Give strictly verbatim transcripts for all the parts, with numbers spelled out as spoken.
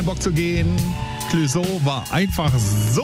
Bock zu gehen. Clouseau war einfach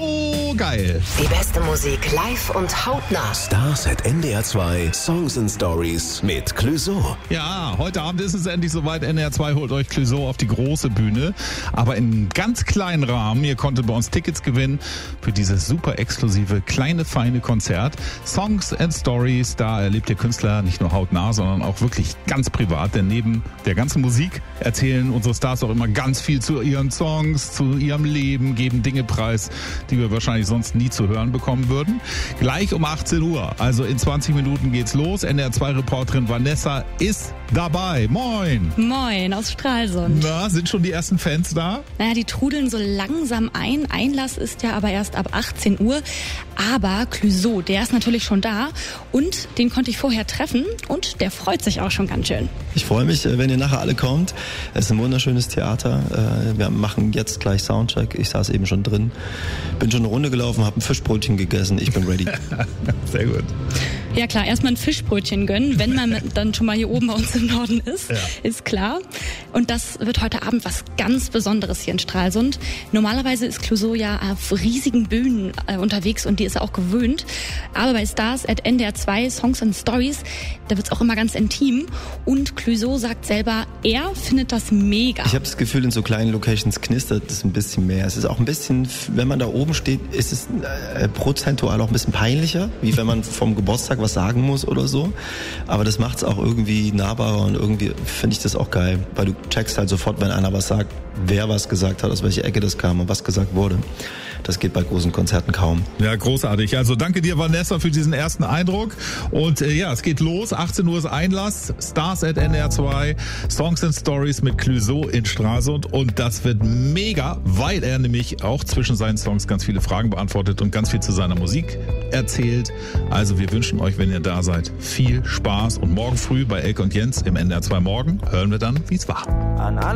so geil. Die beste Musik live und hautnah. Stars at N D R zwei Songs and Stories mit Clouseau. Ja, heute Abend ist es endlich soweit. N D R zwei holt euch Clouseau auf die große Bühne. Aber in einem ganz kleinen Rahmen. Ihr konntet bei uns Tickets gewinnen für dieses super exklusive, kleine, feine Konzert. Songs and Stories, da erlebt ihr Künstler nicht nur hautnah, sondern auch wirklich ganz privat. Denn neben der ganzen Musik erzählen unsere Stars auch immer ganz viel zu ihren Songs, zu ihrem Leben, geben Dinge preis, die wir wahrscheinlich sonst nie zu hören bekommen würden. Gleich um achtzehn Uhr, also in zwanzig Minuten geht's los. N D R zwei Reporterin Vanessa ist dabei. Moin! Moin aus Stralsund. Na, sind schon die ersten Fans da? Naja, die trudeln so langsam ein. Einlass ist ja aber erst ab achtzehn Uhr. Aber Clouseau, der ist natürlich schon da und den konnte ich vorher treffen und der freut sich auch schon ganz schön. Ich freue mich, wenn ihr nachher alle kommt. Es ist ein wunderschönes Theater. Wir machen jetzt gleich Soundcheck. Ich saß eben schon drin. Bin schon eine Runde gelaufen, habe ein Fischbrötchen gegessen. Ich bin ready. Sehr gut. Ja klar, erstmal ein Fischbrötchen gönnen, wenn man dann schon mal hier oben bei uns im Norden ist, ja. Ist klar. Und das wird heute Abend was ganz Besonderes hier in Stralsund. Normalerweise ist Clouseau ja auf riesigen Bühnen äh, unterwegs und die ist er auch gewöhnt. Aber bei Stars at N D R zwei Songs and Stories, da wird's auch immer ganz intim. Und Clouseau sagt selber, er findet das mega. Ich habe das Gefühl, in so kleinen Locations knistert es ein bisschen mehr. Es ist auch ein bisschen, wenn man da oben steht, ist es äh, prozentual auch ein bisschen peinlicher, wie wenn man vom Geburtstag was sagen muss oder so. Aber das macht es auch irgendwie nahbarer und irgendwie finde ich das auch geil, weil du checkst halt sofort, wenn einer was sagt, wer was gesagt hat, aus welcher Ecke das kam und was gesagt wurde. Das geht bei großen Konzerten kaum. Ja, großartig. Also danke dir, Vanessa, für diesen ersten Eindruck. Und äh, ja, es geht los. achtzehn Uhr ist Einlass. Stars at N D R zwei. Songs and Stories mit Clouseau in Stralsund. Und das wird mega, weil er nämlich auch zwischen seinen Songs ganz viele Fragen beantwortet und ganz viel zu seiner Musik erzählt. Also wir wünschen euch, wenn ihr da seid, viel Spaß. Und morgen früh bei Elke und Jens im N D R zwei Morgen hören wir dann, wie es war.